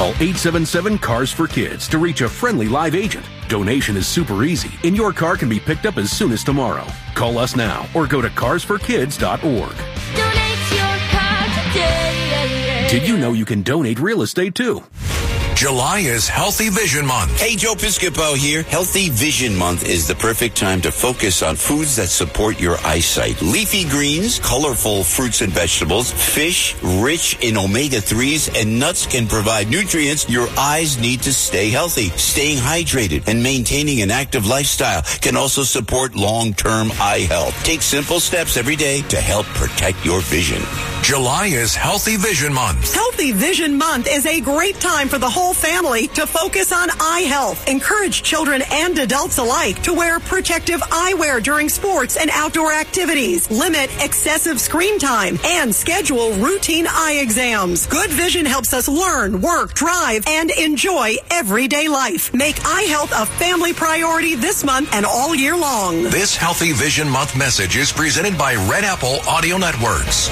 Call 877-CARS-FOR-KIDS to reach a friendly live agent. Donation is super easy, and your car can be picked up as soon as tomorrow. Call us now or go to carsforkids.org. Donate your car today. Did you know you can donate real estate too? July is Healthy Vision Month. Hey, Joe Piscopo here. Healthy Vision Month is the perfect time to focus on foods that support your eyesight. Leafy greens, colorful fruits and vegetables, fish rich in omega-3s, and nuts can provide nutrients your eyes need to stay healthy. Staying hydrated and maintaining an active lifestyle can also support long-term eye health. Take simple steps every day to help protect your vision. July is Healthy Vision Month. Healthy Vision Month is a great time for the whole family to focus on eye health. Encourage children and adults alike to wear protective eyewear during sports and outdoor activities. Limit excessive screen time and schedule routine eye exams. Good vision helps us learn, work, drive, and enjoy everyday life. Make eye health a family priority this month and all year long. This Healthy Vision Month message is presented by Red Apple Audio Networks.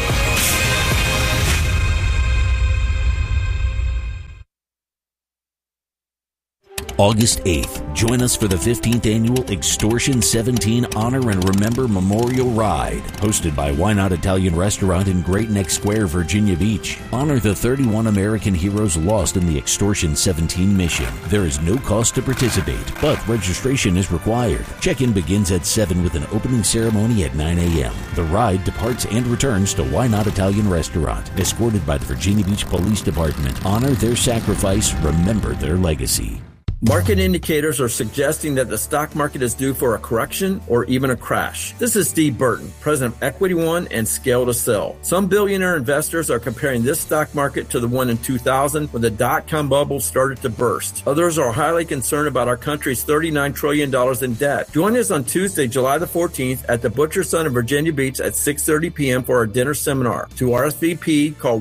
August 8th, join us for the 15th Annual Extortion 17 Honor and Remember Memorial Ride, hosted by Why Not Italian Restaurant in Great Neck Square, Virginia Beach. Honor the 31 American heroes lost in the Extortion 17 mission. There is no cost to participate, but registration is required. Check-in begins at 7 with an opening ceremony at 9 a.m. The ride departs and returns to Why Not Italian Restaurant, escorted by the Virginia Beach Police Department. Honor their sacrifice, remember their legacy. Market indicators are suggesting that the stock market is due for a correction or even a crash. This is Steve Burton, president of Equity One and Scale to Sell. Some billionaire investors are comparing this stock market to the one in 2000 when the dot-com bubble started to burst. Others are highly concerned about our country's $39 trillion in debt. Join us on Tuesday, July the 14th at the Butcher Son in Virginia Beach at 6:30 p.m. for our dinner seminar. To RSVP, call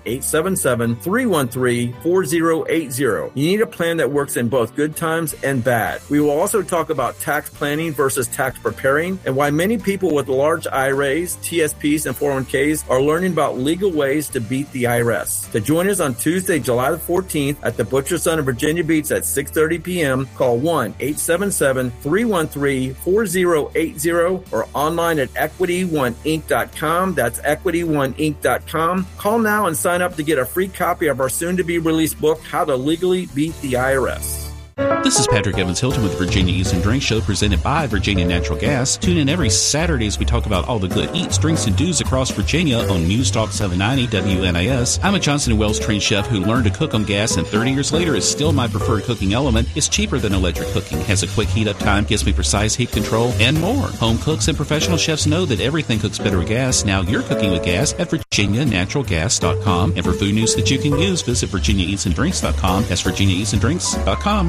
1-877-313-4080. You need a plan that works in both good times and bad. We will also talk about tax planning versus tax preparing and why many people with large IRAs, TSPs, and 401ks are learning about legal ways to beat the IRS. To join us on Tuesday, July the 14th at the Butcher Son in Virginia Beach at 6:30 p.m., call 1-877-313-4080 or online at EquityOneInc.com. That's EquityOneInc.com. Call now and sign up to get a free copy of our soon-to-be-released book, How to Legally Beat the IRS. This is Patrick Evans Hilton with Virginia Eats and Drinks Show, presented by Virginia Natural Gas. Tune in every Saturday as we talk about all the good eats, drinks, and do's across Virginia on News Talk 790 WNIS. I'm a Johnson & Wells trained chef who learned to cook on gas, and 30 years later is still my preferred cooking element. It's cheaper than electric cooking, has a quick heat up time, gives me precise heat control, and more. Home cooks and professional chefs know that everything cooks better with gas. Now you're cooking with gas at VirginiaNaturalGas.com. And for food news that you can use, visit VirginiaEatsAndDrinks.com. That's VirginiaEatsAndDrinks.com.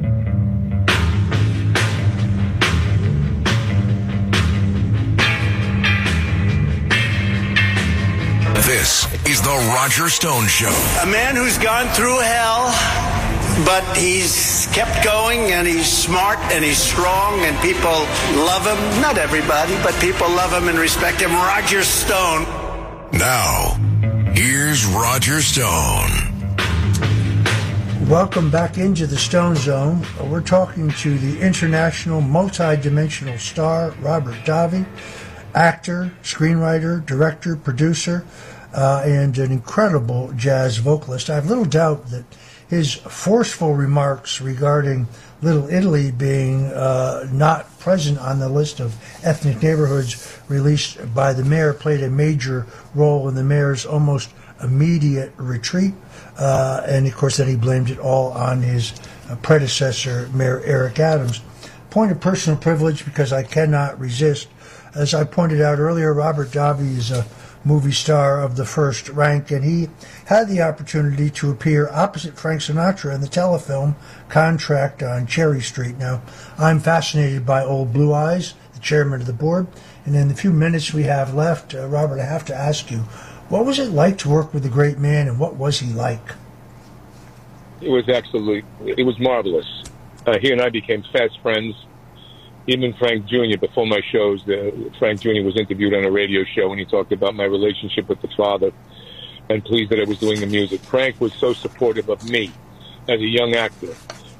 This is the Roger Stone Show. A man who's gone through hell, but he's kept going, and he's smart, and he's strong, and people love him. Not everybody, but people love him and respect him. Roger Stone. Now, here's Roger Stone. Welcome back into the Stone Zone. We're talking to the international multi-dimensional star, Robert Davi, actor, screenwriter, director, producer, and an incredible jazz vocalist. I have little doubt that his forceful remarks regarding Little Italy being not present on the list of ethnic neighborhoods released by the mayor played a major role in the mayor's almost immediate retreat. And, of course, then he blamed it all on his predecessor, Mayor Eric Adams. Point of personal privilege, because I cannot resist. As I pointed out earlier, Robert Davi is a movie star of the first rank, and he had the opportunity to appear opposite Frank Sinatra in the telefilm Contract on Cherry Street. Now, I'm fascinated by Old Blue Eyes, the chairman of the board, and in the few minutes we have left, Robert, I have to ask you, what was it like to work with the great man, and what was he like? It was marvelous. He and I became fast friends. Even Frank Jr., before my shows, Frank Jr. was interviewed on a radio show, and he talked about my relationship with the father and pleased that I was doing the music. Frank was so supportive of me. as a young actor.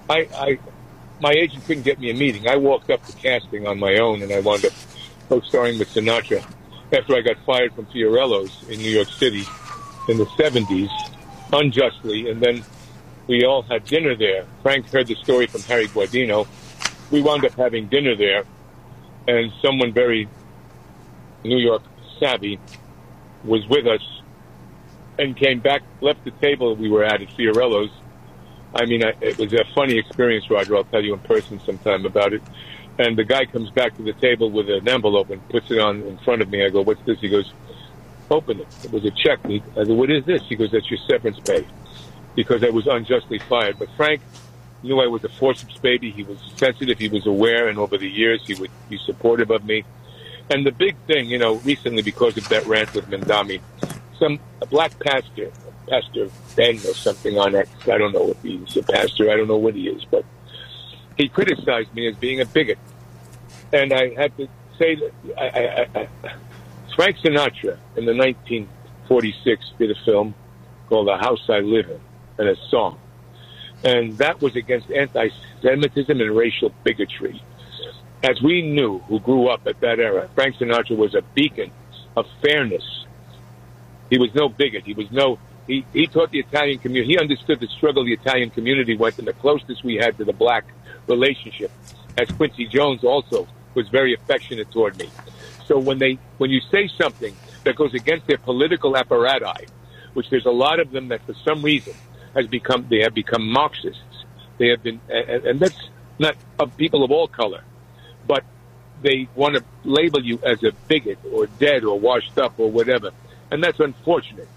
My agent couldn't get me a meeting. I walked up to casting on my own, and I wound up co-starring with Sinatra after I got fired from Fiorello's in New York City in the 70s, unjustly, and then we all had dinner there. Frank heard the story from Harry Guardino. We wound up having dinner there, and someone very New York savvy was with us and came back, left the table we were at Fiorello's. I mean, it was a funny experience, Roger. I'll tell you in person sometime about it. And the guy comes back to the table with an envelope and puts it on in front of me. I go, "What's this?" He goes, "Open it." It was a check. I go, "What is this?" He goes, "That's your severance pay," because I was unjustly fired. But Frank knew I was a forceps baby. He was sensitive. He was aware. And over the years, he would be supportive of me. And the big thing, recently because of that rant with Mendami, a black pastor, Pastor Ben or something on X, I don't know if he's a pastor, I don't know what he is, but he criticized me as being a bigot. And I had to say that Frank Sinatra in the 1946 did a film called The House I Live In, and a song. And that was against anti-Semitism and racial bigotry. As we knew, who grew up at that era, Frank Sinatra was a beacon of fairness. He was no bigot. He taught the Italian community. He understood the struggle the Italian community went, and the closest we had to the black relationship. As Quincy Jones also was very affectionate toward me. So when you say something that goes against their political apparatus, which there's a lot of them that for some reason have become Marxists. They have been, and that's not of people of all color, but they want to label you as a bigot or dead or washed up or whatever. And that's unfortunate.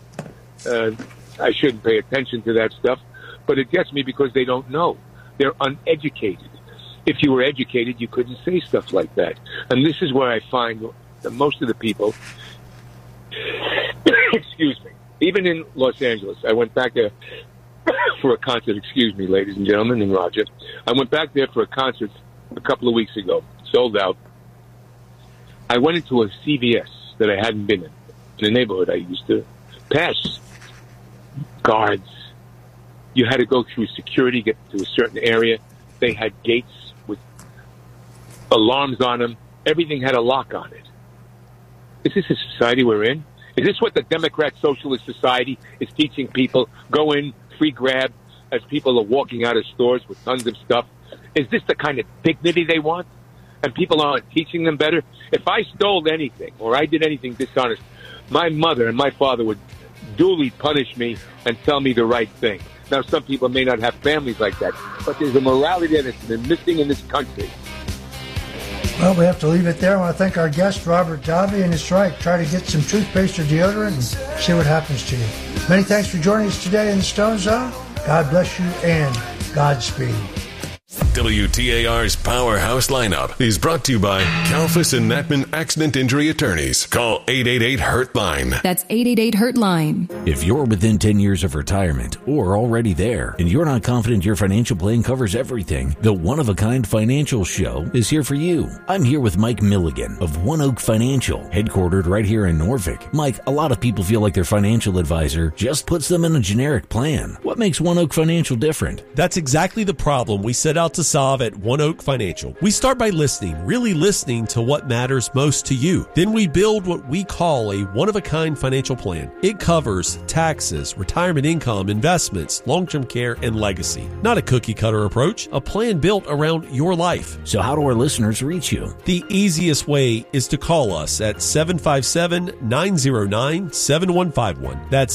I shouldn't pay attention to that stuff, but it gets me because they don't know. They're uneducated. If you were educated, you couldn't say stuff like that. And this is where I find that most of the people, excuse me, even in Los Angeles, I went back there for a concert, excuse me, ladies and gentlemen, and Roger. I went back there for a concert a couple of weeks ago, sold out. I went into a CVS that I hadn't been in a neighborhood I used to pass. Guards. You had to go through security, get to a certain area. They had gates with alarms on them. Everything had a lock on it. Is this a society we're in? Is this what the Democrat Socialist Society is teaching people? Go in, free grab, as people are walking out of stores with tons of stuff. Is this the kind of dignity they want? And people aren't teaching them better? If I stole anything or I did anything dishonest, my mother and my father would duly punish me and tell me the right thing. Now, some people may not have families like that, but there's a morality that's been missing in this country. Well, we have to leave it there. I want to thank our guest, Robert Davi, and it's right. Try to get some toothpaste or deodorant and see what happens to you. Many thanks for joining us today in the Stone Zone. God bless you and Godspeed. WTAR's Powerhouse Lineup is brought to you by Kalfas and Natman Accident Injury Attorneys. Call 888-HURT-LINE. That's 888-HURT-LINE. If you're within 10 years of retirement or already there and you're not confident your financial plan covers everything, the One of a Kind Financial Show is here for you. I'm here with Mike Milligan of One Oak Financial, headquartered right here in Norfolk. Mike, a lot of people feel like their financial advisor just puts them in a generic plan. What makes One Oak Financial different? That's exactly the problem we set out to solve at One Oak Financial. We start by listening, really listening to what matters most to you. Then we build what we call a one-of-a-kind financial plan. It covers taxes, retirement income, investments, long-term care, and legacy. Not a cookie-cutter approach, a plan built around your life. So how do our listeners reach you? The easiest way is to call us at 757-909-7151. That's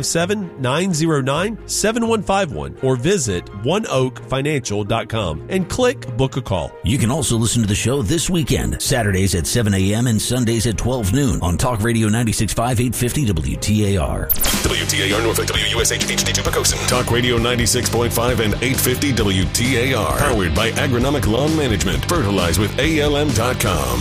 757-909-7151, or visit oneoakfinancial.com and click Book a Call. You can also listen to the show this weekend, Saturdays at 7 a.m. and Sundays at 12 noon on Talk Radio 96.5 850 WTAR. WTAR Norfolk, WUSH HD2 Pocosin. Talk Radio 96.5 and 850 WTAR. Powered by Agronomic Lawn Management. Fertilize with ALM.com.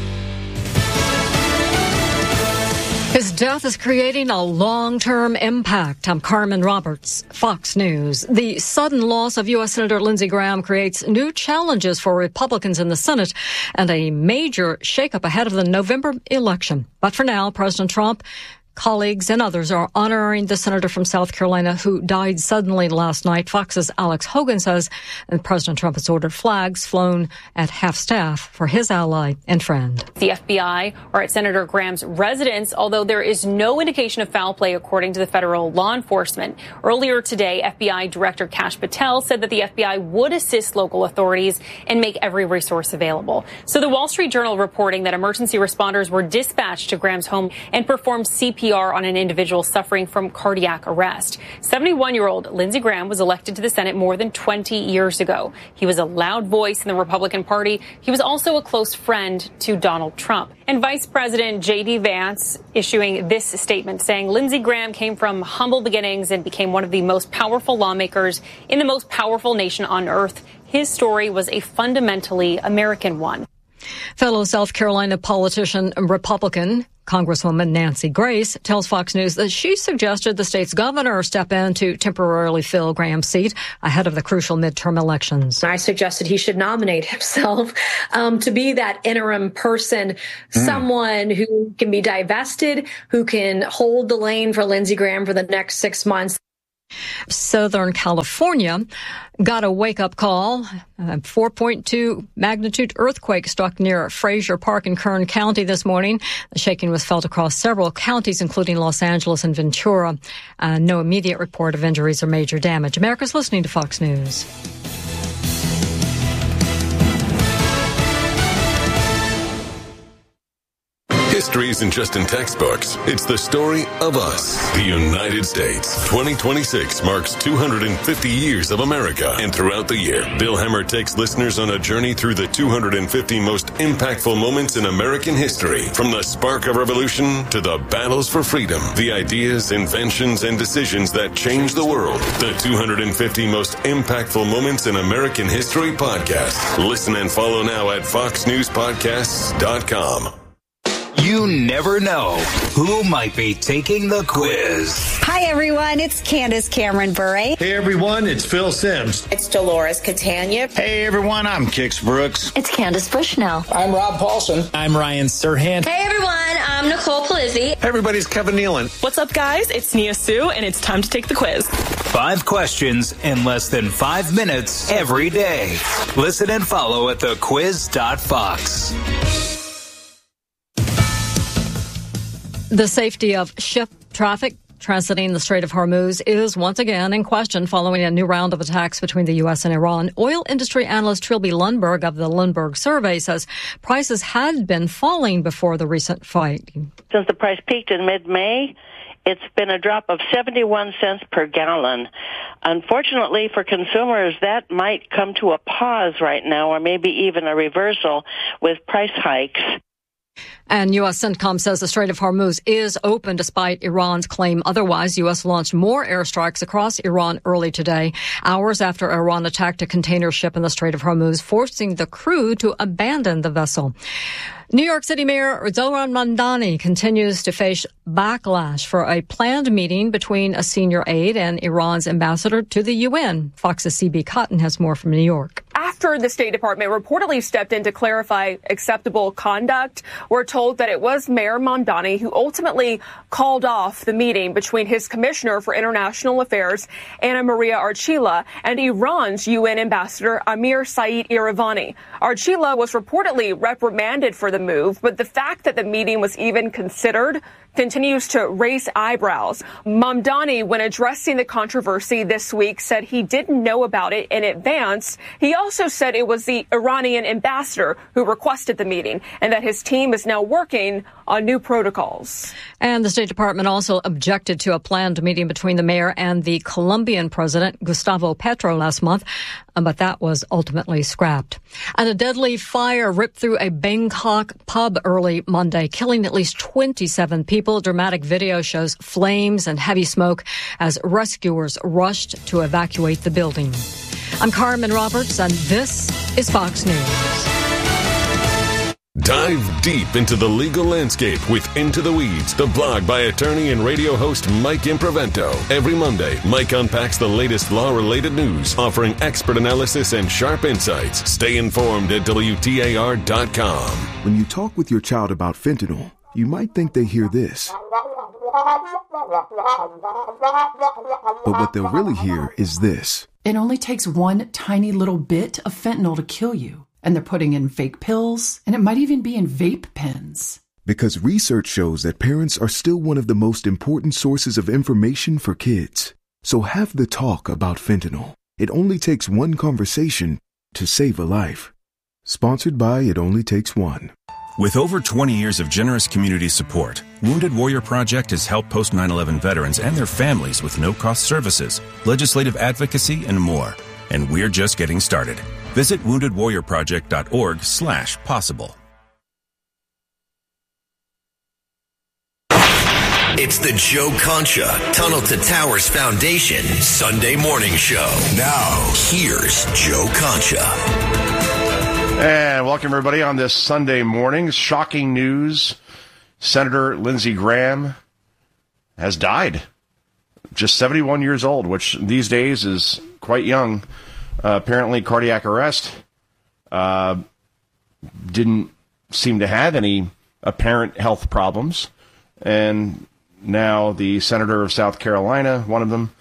His death is creating a long-term impact. I'm Carmen Roberts, Fox News. The sudden loss of U.S. Senator Lindsey Graham creates new challenges for Republicans in the Senate and a major shakeup ahead of the November election. But for now, President Trump colleagues and others are honoring the senator from South Carolina who died suddenly last night. Fox's Alex Hogan says President Trump has ordered flags flown at half-staff for his ally and friend. The FBI are at Senator Graham's residence, although there is no indication of foul play, according to the federal law enforcement. Earlier today, FBI Director Kash Patel said that the FBI would assist local authorities and make every resource available. So the Wall Street Journal reporting that emergency responders were dispatched to Graham's home and performed CPR on an individual suffering from cardiac arrest. 71-year-old Lindsey Graham was elected to the Senate more than 20 years ago. He was a loud voice in the Republican Party. He was also a close friend to Donald Trump. And Vice President J.D. Vance issuing this statement saying Lindsey Graham came from humble beginnings and became one of the most powerful lawmakers in the most powerful nation on earth. His story was a fundamentally American one. Fellow South Carolina politician, Republican Congresswoman Nancy Grace tells Fox News that she suggested the state's governor step in to temporarily fill Graham's seat ahead of the crucial midterm elections. I suggested he should nominate himself to be that interim person, someone who can be divested, who can hold the lane for Lindsey Graham for the next 6 months. Southern California got a wake-up call. A 4.2 magnitude earthquake struck near Frazier Park in Kern County this morning. The shaking was felt across several counties, including Los Angeles and Ventura. No immediate report of injuries or major damage. America's listening to Fox News. History isn't just in textbooks. It's the story of us, the United States. 2026 marks 250 years of America. And throughout the year, Bill Hemmer takes listeners on a journey through the 250 most impactful moments in American history. From the spark of revolution to the battles for freedom, the ideas, inventions, and decisions that changed the world. The 250 most impactful moments in American history podcast. Listen and follow now at foxnewspodcasts.com. You never know who might be taking the quiz. Hi, everyone. It's Candace Cameron Bure. Hey, everyone. It's Phil Sims. It's Dolores Catania. Hey, everyone. I'm Kix Brooks. It's Candace Bushnell. I'm Rob Paulson. I'm Ryan Serhant. Hey, everyone. I'm Nicole Palizzi. Hey, everybody. It's Kevin Nealon. What's up, guys? It's Nia Sue, and it's time to take the quiz. 5 questions in less than 5 minutes every day. Listen and follow at thequiz.fox. The safety of ship traffic transiting the Strait of Hormuz is once again in question following a new round of attacks between the U.S. and Iran. Oil industry analyst Trilby Lundberg of the Lundberg Survey says prices had been falling before the recent fight. Since the price peaked in mid-May, it's been a drop of 71 cents per gallon. Unfortunately for consumers, that might come to a pause right now, or maybe even a reversal with price hikes. And U.S. CENTCOM says the Strait of Hormuz is open despite Iran's claim otherwise. U.S. launched more airstrikes across Iran early today, hours after Iran attacked a container ship in the Strait of Hormuz, forcing the crew to abandon the vessel. New York City Mayor Zohran Mamdani continues to face backlash for a planned meeting between a senior aide and Iran's ambassador to the UN. Fox's C.B. Cotton has more from New York. After the State Department reportedly stepped in to clarify acceptable conduct, we're told that it was Mayor Mamdani who ultimately called off the meeting between his Commissioner for International Affairs, Anna Maria Archila, and Iran's UN Ambassador Amir Said Iravani. Archila was reportedly reprimanded for the move, but the fact that the meeting was even considered continues to raise eyebrows. Mamdani, when addressing the controversy this week, said he didn't know about it in advance. He also said it was the Iranian ambassador who requested the meeting and that his team is now working on new protocols. And the State Department also objected to a planned meeting between the mayor and the Colombian president, Gustavo Petro, last month, but that was ultimately scrapped. And a deadly fire ripped through a Bangkok pub early Monday, killing at least 27 people. Dramatic video shows flames and heavy smoke as rescuers rushed to evacuate the building. I'm Carmen Roberts, and this is Fox News. Dive deep into the legal landscape with Into the Weeds, the blog by attorney and radio host Mike Improvento. Every Monday, Mike unpacks the latest law-related news, offering expert analysis and sharp insights. Stay informed at WTAR.com. When you talk with your child about fentanyl, you might think they hear this. But what they'll really hear is this. It only takes one tiny little bit of fentanyl to kill you. And they're putting in fake pills, and it might even be in vape pens. Because research shows that parents are still one of the most important sources of information for kids. So have the talk about fentanyl. It only takes one conversation to save a life. Sponsored by It Only Takes One. With over 20 years of generous community support, Wounded Warrior Project has helped post 9/11 veterans and their families with no-cost services, legislative advocacy, and more. And we're just getting started. Visit woundedwarriorproject.org/possible. It's the Joe Concha Tunnel to Towers Foundation Sunday morning show. Now, here's Joe Concha. And welcome, everybody, on this Sunday morning. Shocking news. Senator Lindsey Graham has died. Just 71 years old, which these days is quite young. Apparently cardiac arrest. Didn't seem to have any apparent health problems. And now the senator of South Carolina, one of them,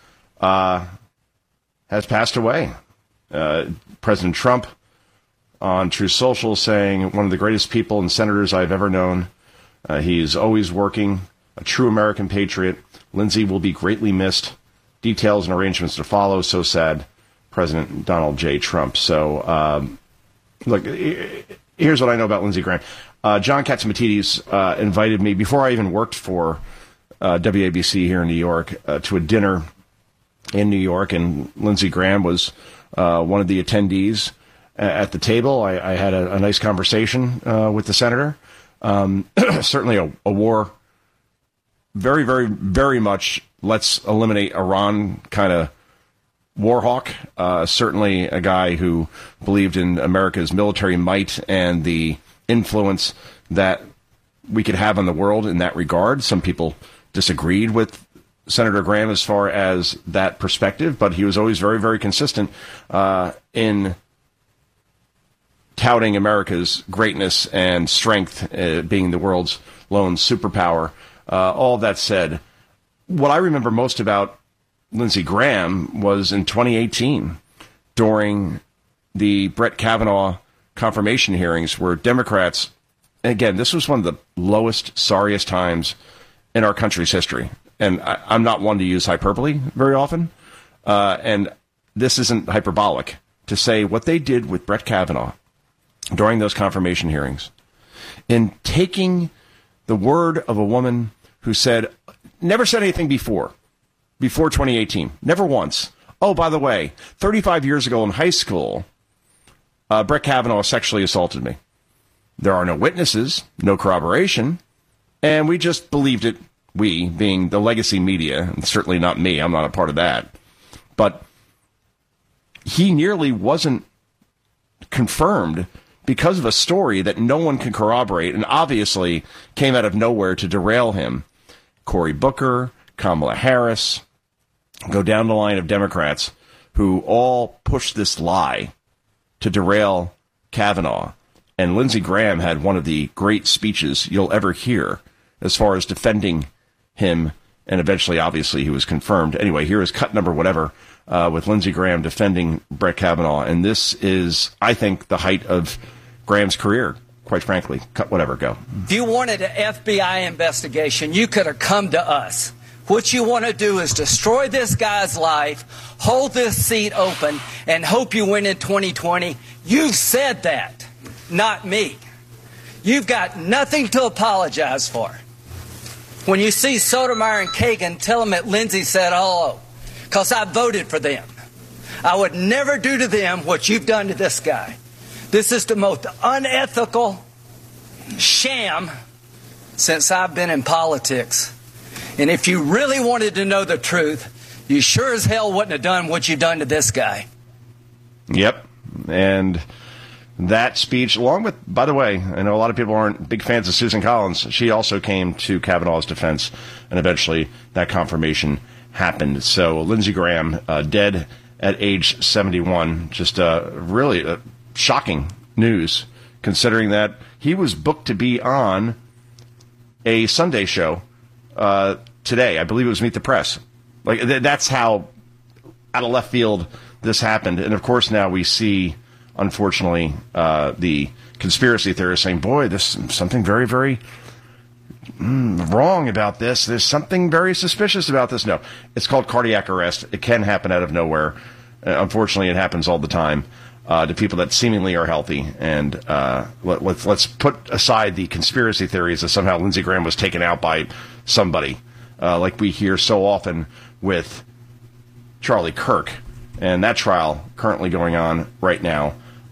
has passed away. President Trump on Truth Social saying, one of the greatest people and senators I've ever known. He's always working, a true American patriot. Lindsey will be greatly missed. Details and arrangements to follow. So sad. President Donald J. Trump. So, look, here's what I know about Lindsey Graham. John Catsimatidis invited me, before I even worked for WABC here in New York, to a dinner in New York, and Lindsey Graham was one of the attendees at the table. I had a nice conversation with the senator. Certainly a war, very, very, very much let's eliminate Iran kind of war hawk. Certainly a guy who believed in America's military might and the influence that we could have on the world in that regard. Some people disagreed with Senator Graham as far as that perspective, but he was always very, very consistent in touting America's greatness and strength, being the world's lone superpower. All that said, what I remember most about Lindsey Graham was in 2018 during the Brett Kavanaugh confirmation hearings where Democrats, again, this was one of the lowest, sorriest times in our country's history. And I'm not one to use hyperbole very often. And this isn't hyperbolic to say what they did with Brett Kavanaugh during those confirmation hearings, in taking the word of a woman who never said anything before 2018, never once. Oh, by the way, 35 years ago in high school, Brett Kavanaugh sexually assaulted me. There are no witnesses, no corroboration, and we just believed it, we being the legacy media, and certainly not me, I'm not a part of that. But he nearly wasn't confirmed because of a story that no one can corroborate and obviously came out of nowhere to derail him. Cory Booker, Kamala Harris, go down the line of Democrats who all pushed this lie to derail Kavanaugh. And Lindsey Graham had one of the great speeches you'll ever hear as far as defending him. And eventually, obviously, he was confirmed. Anyway, here is cut number whatever with Lindsey Graham defending Brett Kavanaugh. And this is, I think, the height of Graham's career, quite frankly. Cut whatever, go. If you wanted an FBI investigation, you could have come to us. What you want to do is destroy this guy's life, hold this seat open, and hope you win in 2020. You've said that, not me. You've got nothing to apologize for. When you see Sotomayor and Kagan, tell them that Lindsey said hello, because I voted for them. I would never do to them what you've done to this guy. This is the most unethical sham since I've been in politics. And if you really wanted to know the truth, you sure as hell wouldn't have done what you've done to this guy. Yep. And that speech, along with, by the way, I know a lot of people aren't big fans of Susan Collins. She also came to Kavanaugh's defense, and eventually that confirmation happened. So Lindsey Graham, dead at age 71. Just really shocking news, considering that he was booked to be on a Sunday show today. I believe it was Meet the Press. Like, that's how out of left field this happened. And, of course, now we see, unfortunately, the conspiracy theorists saying, boy, there's something very, very wrong about this. There's something very suspicious about this. No, it's called cardiac arrest. It can happen out of nowhere. Unfortunately, it happens all the time to people that seemingly are healthy. And let's put aside the conspiracy theories that somehow Lindsey Graham was taken out by somebody, like we hear so often with Charlie Kirk. And that trial currently going on right now.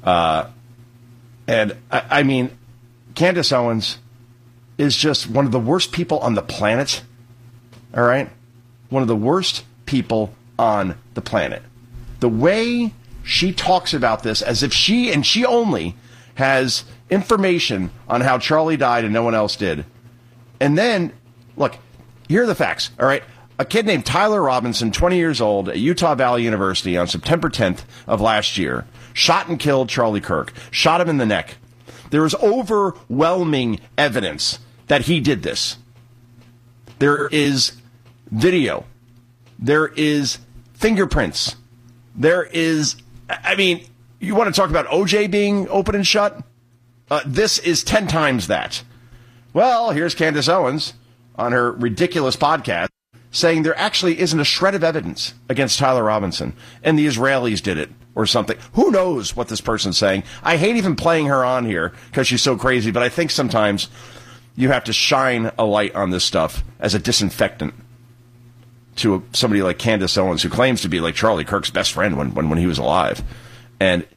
And I mean, Candace Owens is just one of the worst people on the planet. All right? One of the worst people on the planet. The way she talks about this as if she and she only has information on how Charlie died and no one else did. And then, look, here are the facts, all right? A kid named Tyler Robinson, 20 years old, at Utah Valley University on September 10th of last year, shot and killed Charlie Kirk, shot him in the neck. There is overwhelming evidence that he did this. There is video. There is fingerprints. There is, I mean, you want to talk about OJ being open and shut? This is 10 times that. Well, here's Candace Owens on her ridiculous podcast saying there actually isn't a shred of evidence against Tyler Robinson, and the Israelis did it, or something. Who knows what this person's saying? I hate even playing her on here because she's so crazy, but I think sometimes you have to shine a light on this stuff as a disinfectant to somebody like Candace Owens, who claims to be like Charlie Kirk's best friend when he was alive. And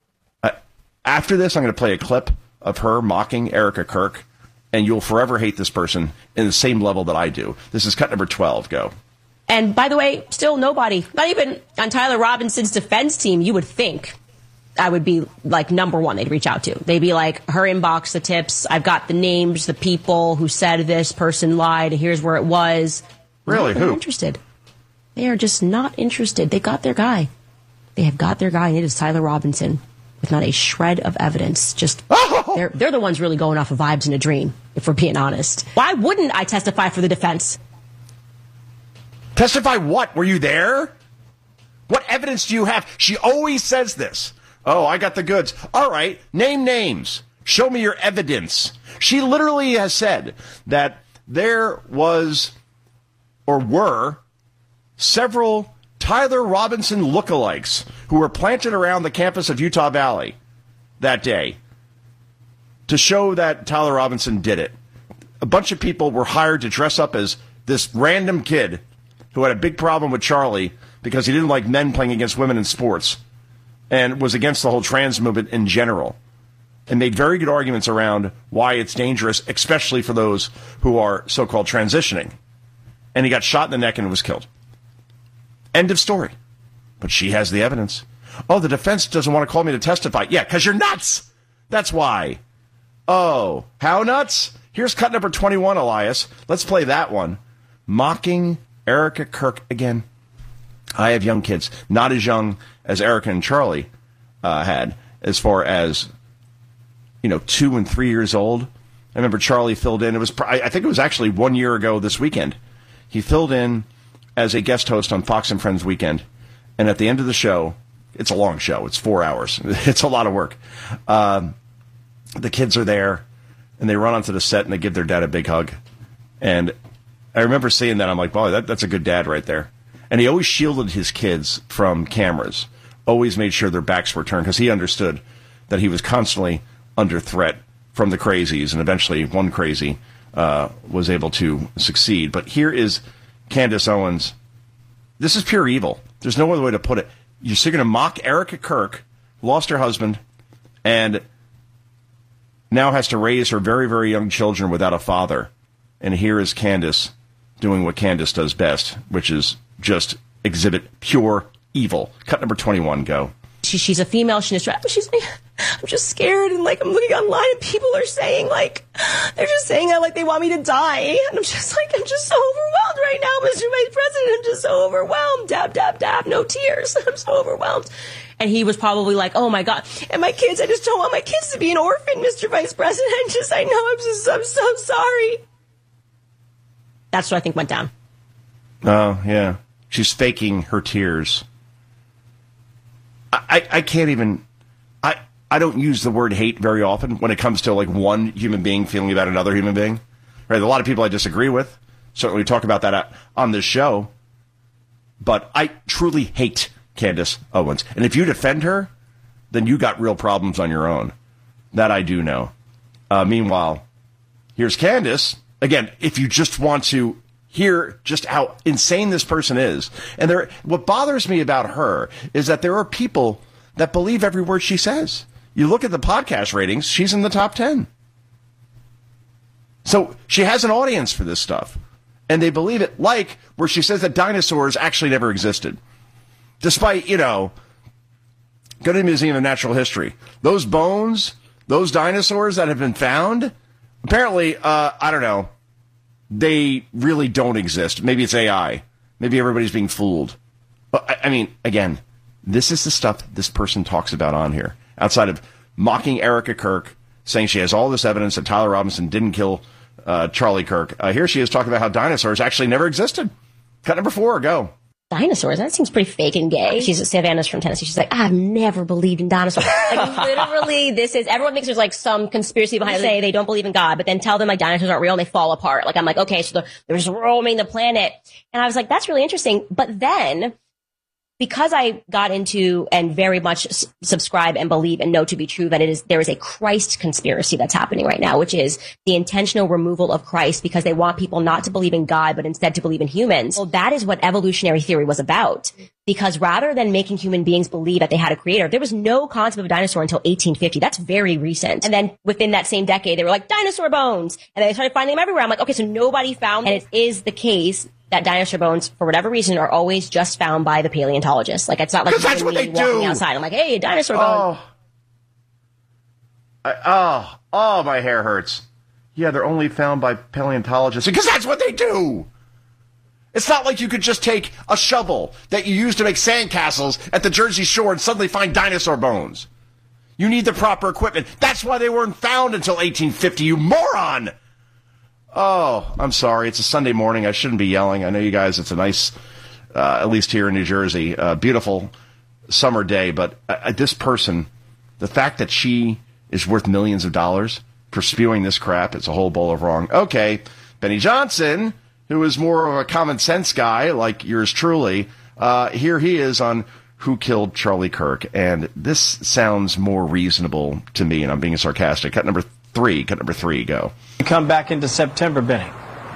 after this, I'm going to play a clip of her mocking Erica Kirk, and you'll forever hate this person in the same level that I do. This is cut number 12. Go. And by the way, still nobody, not even on Tyler Robinson's defense team, you would think I would be like number one they'd reach out to. They'd be like, her inbox, the tips, I've got the names, the people who said this person lied, here's where it was. Really? Who? Interested. They are just not interested. They got their guy. They have got their guy, and it is Tyler Robinson with not a shred of evidence. Just they're the ones really going off of vibes and a dream, if we're being honest. Why wouldn't I testify for the defense? Testify what? Were you there? What evidence do you have? She always says this. Oh, I got the goods. All right, name names. Show me your evidence. She literally has said that there was or were several Tyler Robinson lookalikes who were planted around the campus of Utah Valley that day to show that Tyler Robinson did it. A bunch of people were hired to dress up as this random kid who had a big problem with Charlie because he didn't like men playing against women in sports and was against the whole trans movement in general, and made very good arguments around why it's dangerous, especially for those who are so-called transitioning. And he got shot in the neck and was killed. End of story. But she has the evidence. Oh, the defense doesn't want to call me to testify. Yeah, because you're nuts. That's why. Oh, how nuts? Here's cut number 21, Elias. Let's play that one. Mocking Erica Kirk again. I have young kids, not as young as Erica and Charlie had, as far as, 2 and 3 years old. I remember Charlie filled in. I think it was actually 1 year ago this weekend. He filled in as a guest host on Fox and Friends Weekend. And at the end of the show, it's a long show. It's 4 hours. It's a lot of work. The kids are there, and they run onto the set, and they give their dad a big hug. And I remember seeing that. I'm like, boy, that's a good dad right there. And he always shielded his kids from cameras, always made sure their backs were turned, because he understood that he was constantly under threat from the crazies, and eventually one crazy was able to succeed. But here is Candace Owens. This is pure evil. There's no other way to put it. You're going to mock Erica Kirk, lost her husband, and now has to raise her very, very young children without a father. And here is Candace doing what Candace does best, which is just exhibit pure evil. Cut number 21, go. She's a female. She's I'm just scared, and I'm looking online, and people are saying they're just saying that they want me to die, and I'm just so overwhelmed right now, Mr. Vice President. I'm just so overwhelmed. Dab, dab, dab. No tears. I'm so overwhelmed. And he was probably like, oh my God. And my kids, I just don't want my kids to be an orphan, Mr. Vice President. I'm so sorry. That's what I think went down. Oh, yeah. She's faking her tears. I can't even... I don't use the word hate very often when it comes to like one human being feeling about another human being. Right? A lot of people I disagree with. Certainly we talk about that on this show. But I truly hate Candace Owens. And if you defend her, then you got real problems on your own. That I do know. Meanwhile, here's Candace. Again, if you just want to hear just how insane this person is. And what bothers me about her is that there are people that believe every word she says. You look at the podcast ratings, she's in the top 10. So she has an audience for this stuff. And they believe it, like where she says that dinosaurs actually never existed. Despite, go to the Museum of Natural History. Those bones, those dinosaurs that have been found, apparently, I don't know, they really don't exist. Maybe it's AI. Maybe everybody's being fooled. But, I mean, again, this is the stuff this person talks about on here. Outside of mocking Erica Kirk, saying she has all this evidence that Tyler Robinson didn't kill Charlie Kirk. Here she is talking about how dinosaurs actually never existed. Cut number 4, go. Dinosaurs? That seems pretty fake and gay. Savannah's from Tennessee. She's like, I've never believed in dinosaurs. Like, literally, everyone thinks there's like some conspiracy behind it. Say they don't believe in God, but then tell them like dinosaurs aren't real and they fall apart. Like, I'm like, okay, so they're just roaming the planet. And I was like, that's really interesting. But then, because I got into and very much subscribe and believe and know to be true that there is a Christ conspiracy that's happening right now, which is the intentional removal of Christ because they want people not to believe in God, but instead to believe in humans. Well, that is what evolutionary theory was about. Because rather than making human beings believe that they had a creator, there was no concept of a dinosaur until 1850. That's very recent. And then within that same decade, they were like, dinosaur bones. And they started finding them everywhere. I'm like, okay, so nobody found, and it is the case that dinosaur bones, for whatever reason, are always just found by the paleontologists. Like, it's not like that's what they walking do. Outside. I'm like, hey, a dinosaur bone. My hair hurts. Yeah, they're only found by paleontologists because that's what they do. It's not like you could just take a shovel that you use to make sandcastles at the Jersey Shore and suddenly find dinosaur bones. You need the proper equipment. That's why they weren't found until 1850, you moron! Oh, I'm sorry. It's a Sunday morning. I shouldn't be yelling. I know you guys, it's a nice, at least here in New Jersey, beautiful summer day. But this person, the fact that she is worth millions of dollars for spewing this crap, it's a whole bowl of wrong. Okay, Benny Johnson, who is more of a common sense guy like yours truly, here he is on Who Killed Charlie Kirk. And this sounds more reasonable to me, and I'm being sarcastic. Cut number 3, go. Come back into September, Benny.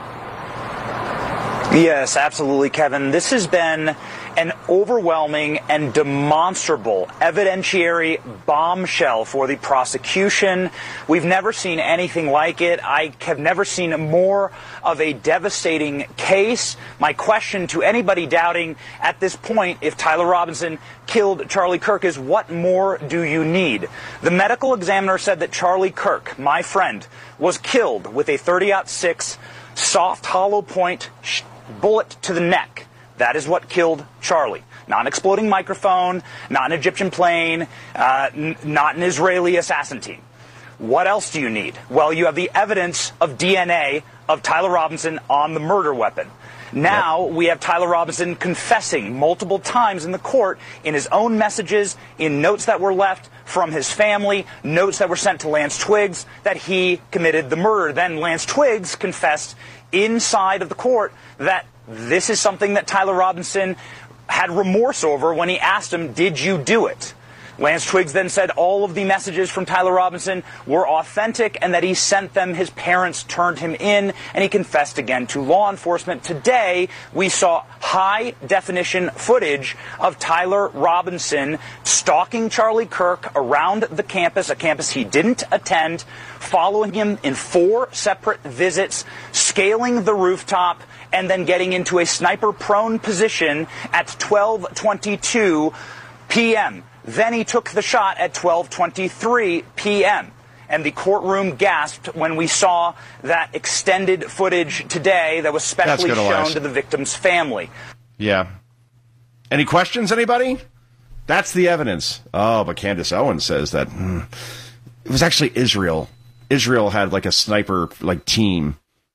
Yes, absolutely, Kevin. This has been an overwhelming and demonstrable evidentiary bombshell for the prosecution. We've never seen anything like it. I have never seen more of a devastating case. My question to anybody doubting at this point if Tyler Robinson killed Charlie Kirk is, what more do you need? The medical examiner said that Charlie Kirk, my friend, was killed with a .30-06 soft hollow point bullet to the neck. That is what killed Charlie. Not an exploding microphone, not an Egyptian plane, not an Israeli assassin team. What else do you need? Well, you have the evidence of DNA of Tyler Robinson on the murder weapon. Now we have Tyler Robinson confessing multiple times in the court in his own messages, in notes that were left from his family, notes that were sent to Lance Twiggs, that he committed the murder. Then Lance Twiggs confessed inside of the court that this is something that Tyler Robinson had remorse over when he asked him, did you do it? Lance Twiggs then said all of the messages from Tyler Robinson were authentic and that he sent them. His parents turned him in, and he confessed again to law enforcement. Today, we saw high-definition footage of Tyler Robinson stalking Charlie Kirk around the campus, a campus he didn't attend, following him in 4 separate visits, scaling the rooftop, and then getting into a sniper-prone position at 12:22 p.m. Then he took the shot at 12:23 p.m. And the courtroom gasped when we saw that extended footage today that was specially shown to the victim's family. Yeah. Any questions, anybody? That's the evidence. Oh, but Candace Owens says that it was actually Israel. Israel had like a sniper team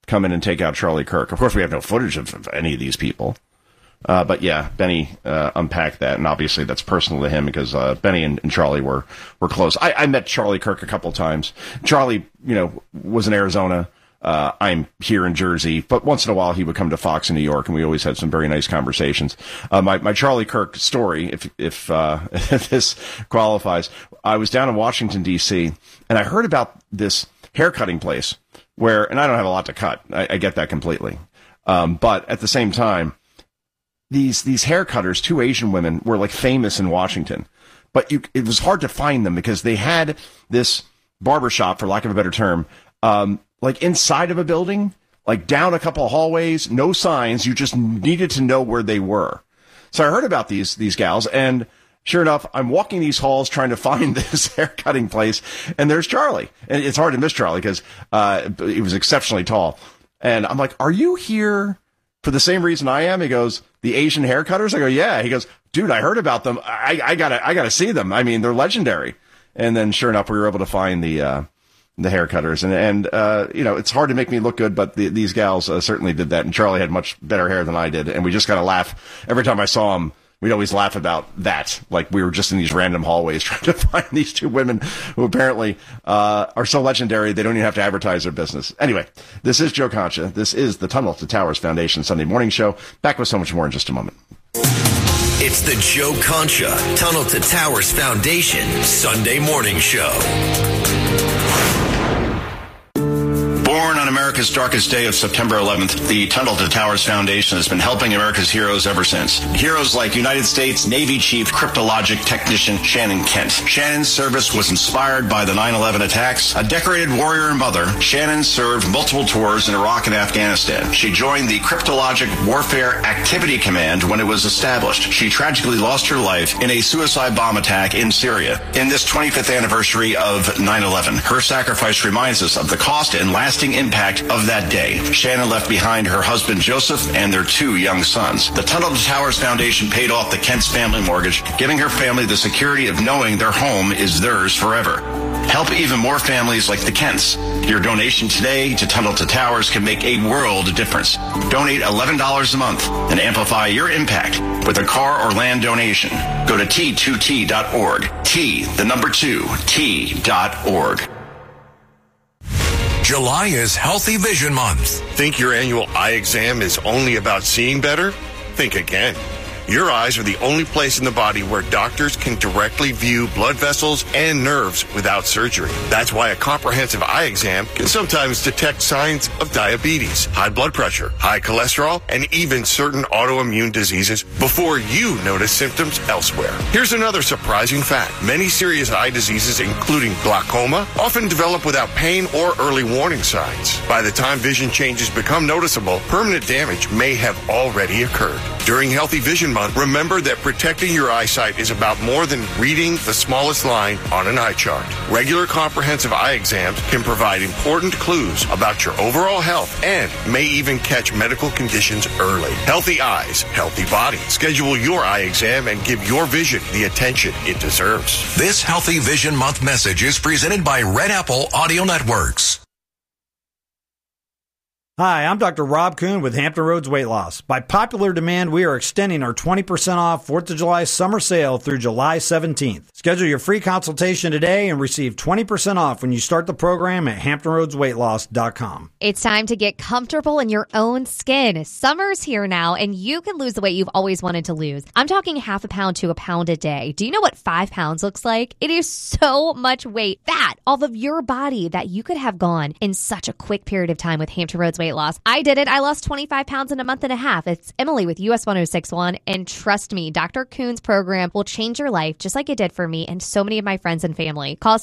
come in and take out Charlie Kirk. Of course, we have no footage of any of these people. But yeah, Benny unpacked that, and obviously that's personal to him because Benny and Charlie were close. I met Charlie Kirk a couple of times. Charlie, was in Arizona. I'm here in Jersey, but once in a while he would come to Fox in New York, and we always had some very nice conversations. My Charlie Kirk story, if this qualifies, I was down in Washington, D.C., and I heard about this haircutting place where, and I don't have a lot to cut. I get that completely. But at the same time, these hair cutters, two Asian women, were like famous in Washington, but it was hard to find them because they had this barbershop, for lack of a better term, like inside of a building, like down a couple of hallways, no signs. You just needed to know where they were. So I heard about these gals, and sure enough, I'm walking these halls trying to find this hair cutting place, and there's Charlie. And it's hard to miss Charlie because he was exceptionally tall. And I'm like, are you here for the same reason I am? He goes, the Asian hair cutters? I go, yeah. He goes, dude, I heard about them. I gotta see them. I mean, they're legendary. And then sure enough, we were able to find the hair cutters. And it's hard to make me look good, but these gals certainly did that. And Charlie had much better hair than I did. And we just got to laugh. Every time I saw him, we'd always laugh about that. Like we were just in these random hallways trying to find these two women who apparently are so legendary they don't even have to advertise their business. Anyway, this is Joe Concha. This is the Tunnel to Towers Foundation Sunday Morning Show. Back with so much more in just a moment. It's the Joe Concha Tunnel to Towers Foundation Sunday Morning Show. Born on America's darkest day of September 11th, the Tunnel to Towers Foundation has been helping America's heroes ever since. Heroes like United States Navy Chief Cryptologic Technician Shannon Kent. Shannon's service was inspired by the 9/11 attacks. A decorated warrior and mother, Shannon served multiple tours in Iraq and Afghanistan. She joined the Cryptologic Warfare Activity Command when it was established. She tragically lost her life in a suicide bomb attack in Syria. In this 25th anniversary of 9/11, her sacrifice reminds us of the cost and lasting impact of that day. Shannon left behind her husband Joseph and their two young sons. The Tunnel to Towers Foundation paid off the Kent's family mortgage, giving her family the security of knowing their home is theirs forever. Help even more families like the Kents. Your donation today to Tunnel to Towers can make a world of difference. Donate $11 a month and amplify your impact with a car or land donation. Go to T2T.org. T2T.org. July is Healthy Vision Month. Think your annual eye exam is only about seeing better? Think again. Your eyes are the only place in the body where doctors can directly view blood vessels and nerves without surgery. That's why a comprehensive eye exam can sometimes detect signs of diabetes, high blood pressure, high cholesterol, and even certain autoimmune diseases before you notice symptoms elsewhere. Here's another surprising fact. Many serious eye diseases, including glaucoma, often develop without pain or early warning signs. By the time vision changes become noticeable, permanent damage may have already occurred. During Healthy Vision Month, remember that protecting your eyesight is about more than reading the smallest line on an eye chart. Regular comprehensive eye exams can provide important clues about your overall health and may even catch medical conditions early. Healthy eyes, healthy body. Schedule your eye exam and give your vision the attention it deserves. This Healthy Vision Month message is presented by Red Apple Audio Networks. Hi, I'm Dr. Rob Kuhn with Hampton Roads Weight Loss. By popular demand, we are extending our 20% off 4th of July summer sale through July 17th. Schedule your free consultation today and receive 20% off when you start the program at HamptonRoadsWeightLoss.com. It's time to get comfortable in your own skin. Summer's here now, and you can lose the weight you've always wanted to lose. I'm talking half a pound to a pound a day. Do you know what 5 pounds looks like? It is so much weight, fat, off of your body that you could have gone in such a quick period of time with Hampton Roads Weight Loss. I did it. I lost 25 pounds in a month and a half. It's Emily with US 1061, and trust me, Dr. Kuhn's program will change your life just like it did for me and so many of my friends and family. Call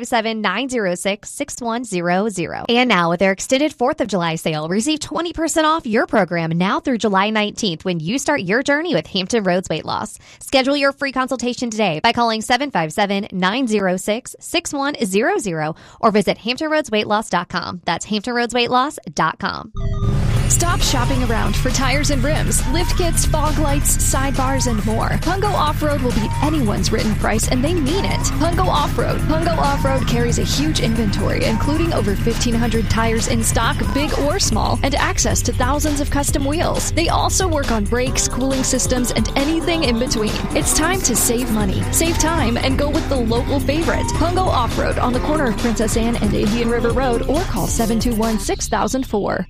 757-906-6100. And now with their extended 4th of July sale, receive 20% off your program now through July 19th when you start your journey with Hampton Roads Weight Loss. Schedule your free consultation today by calling 757-906-6100 or visit HamptonRoadsWeightLoss.com. That's HamptonRoadsWeightLoss.com. Stop shopping around for tires and rims, lift kits, fog lights, sidebars, and more. Pungo Off-Road will beat anyone's written price, and they mean it. Pungo Off-Road. Pungo Off-Road carries a huge inventory, including over 1,500 tires in stock, big or small, and access to thousands of custom wheels. They also work on brakes, cooling systems, and anything in between. It's time to save money, save time, and go with the local favorite. Pungo Off-Road on the corner of Princess Anne and Indian River Road, or call 721-6004.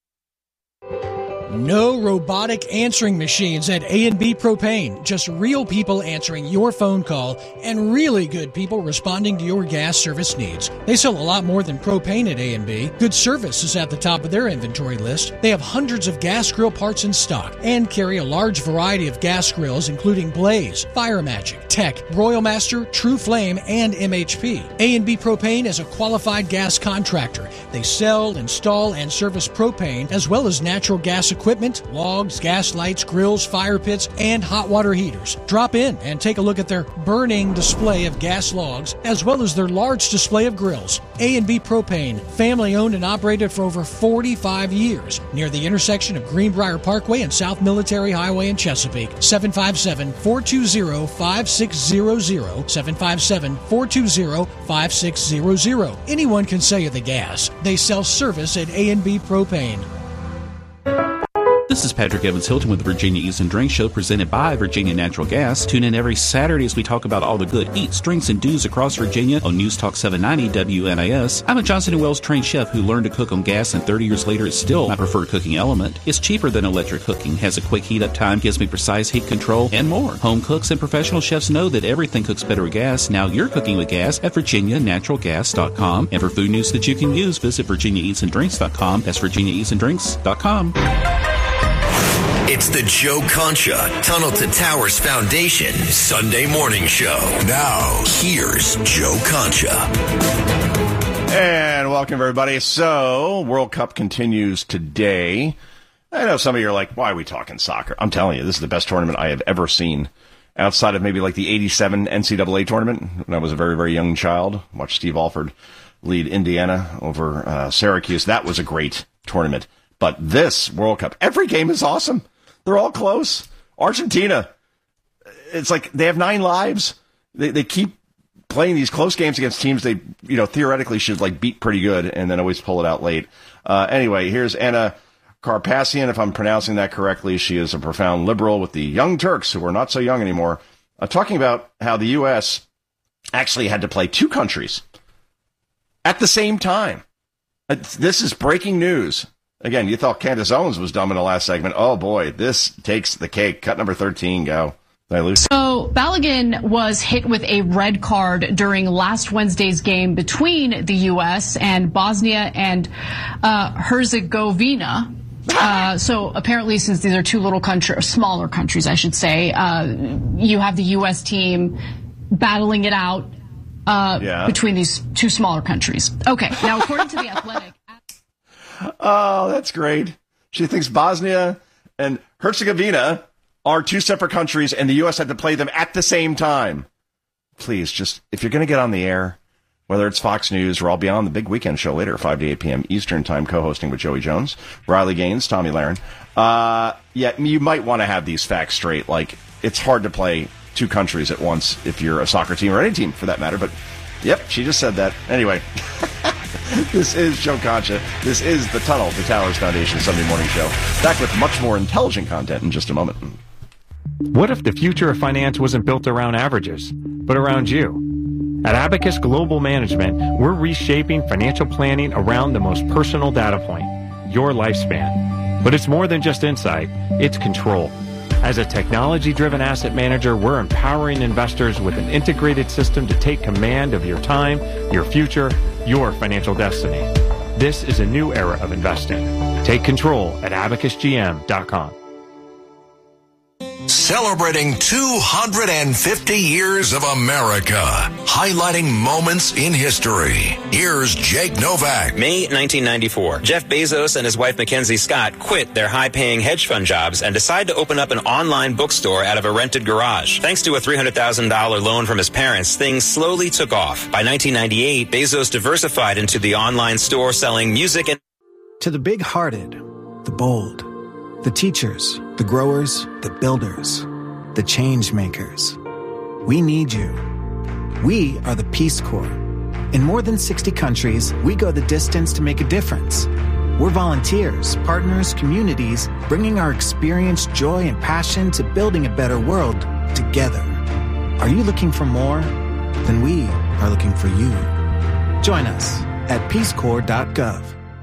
No robotic answering machines at A&B Propane. Just real people answering your phone call and really good people responding to your gas service needs. They sell a lot more than propane at A&B. Good service is at the top of their inventory list. They have hundreds of gas grill parts in stock and carry a large variety of gas grills including Blaze, Fire Magic, Tech, Royal Master, True Flame, and MHP. A&B Propane is a qualified gas contractor. They sell, install, and service propane as well as natural gas equipment, logs, gas lights, grills, fire pits, and hot water heaters. Drop in and take a look at their burning display of gas logs as well as their large display of grills. A&B Propane, family owned and operated for over 45 years, near the intersection of Greenbrier Parkway and South Military Highway in Chesapeake. 757-420-5600, 757-420-5600. Anyone can sell you the gas. They sell service at A&B Propane. This is Patrick Evans Hilton with the Virginia Eats and Drinks Show, presented by Virginia Natural Gas. Tune in every Saturday as we talk about all the good eats, drinks, and do's across Virginia on News Talk 790 WNIS. I'm a Johnson & Wales trained chef who learned to cook on gas, and 30 years later it's still my preferred cooking element. It's cheaper than electric cooking, has a quick heat-up time, gives me precise heat control, and more. Home cooks and professional chefs know that everything cooks better with gas. Now you're cooking with gas at VirginiaNaturalGas.com. And for food news that you can use, visit VirginiaEatsAndDrinks.com. That's VirginiaEatsAndDrinks.com. It's the Joe Concha Tunnel to Towers Foundation Sunday Morning Show. Now, here's Joe Concha. And welcome, everybody. So, World Cup continues today. I know some of you are like, why are we talking soccer? I'm telling you, this is the best tournament I have ever seen. Outside of maybe like the 87 NCAA tournament, when I was a very, very young child. Watched Steve Alford lead Indiana over Syracuse. That was a great tournament. But this World Cup, every game is awesome. They're all close. Argentina, it's like they have 9 lives. They keep playing these close games against teams they, theoretically should like beat pretty good and then always pull it out late. Anyway, here's Anna Karpasian, if I'm pronouncing that correctly. She is a profound liberal with the Young Turks, who are not so young anymore, talking about how the U.S. actually had to play 2 countries at the same time. This is breaking news. Again, you thought Candace Owens was dumb in the last segment. Oh, boy, this takes the cake. Cut number 13, go. Did I lose? So Balogun was hit with a red card during last Wednesday's game between the U.S. and Bosnia and Herzegovina. So apparently, since these are 2 little countries, smaller countries, I should say, you have the U.S. team battling it out between these 2 smaller countries. Okay, now according to The Athletic... Oh, that's great. She thinks Bosnia and Herzegovina are 2 separate countries and the U.S. had to play them at the same time. Please, just, if you're going to get on the air, whether it's Fox News or I'll be on the big weekend show later, 5 to 8 p.m. Eastern Time, co-hosting with Joey Jones, Riley Gaines, Tommy Lahren. You might want to have these facts straight. Like, it's hard to play 2 countries at once if you're a soccer team or any team for that matter. But, yep, she just said that. Anyway. This is Joe Concha. This is the Tunnel to Towers Foundation Sunday Morning Show. Back with much more intelligent content in just a moment. What if the future of finance wasn't built around averages, but around you? At Abacus Global Management, we're reshaping financial planning around the most personal data point, your lifespan. But it's more than just insight, it's control. As a technology-driven asset manager, we're empowering investors with an integrated system to take command of your time, your future, your financial destiny. This is a new era of investing. Take control at abacusgm.com. Celebrating 250 years of America, highlighting moments in history. Here's Jake Novak. May 1994. Jeff Bezos and his wife Mackenzie Scott quit their high-paying hedge fund jobs and decide to open up an online bookstore out of a rented garage. Thanks to a $300,000 loan from his parents, things slowly took off. By 1998, Bezos diversified into the online store selling music and... To the big-hearted, the bold, the teachers, the growers, the builders, the change makers. We need you. We are the Peace Corps. In more than 60 countries, we go the distance to make a difference. We're volunteers, partners, communities, bringing our experience, joy, and passion to building a better world together. Are you looking for more? Then we are looking for you. Join us at peacecorps.gov.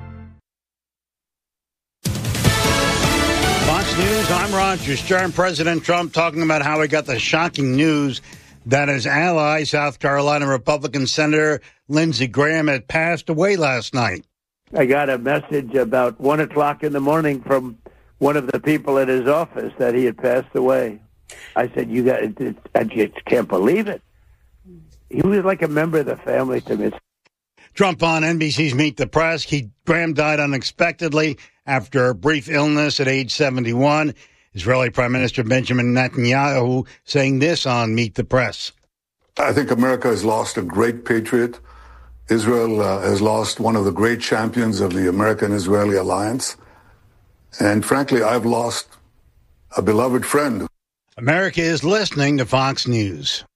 Fox News, I'm Roger Stern. President Trump talking about how he got the shocking news that his ally, South Carolina Republican Senator Lindsey Graham, had passed away last night. I got a message about 1 o'clock in the morning from one of the people at his office that he had passed away. I said, I just can't believe it. He was like a member of the family to me. Trump on NBC's Meet the Press. Graham died unexpectedly after a brief illness at age 71. Israeli Prime Minister Benjamin Netanyahu saying this on Meet the Press. I think America has lost a great patriot. Israel has lost one of the great champions of the American-Israeli alliance. And frankly, I've lost a beloved friend. America is listening to Fox News.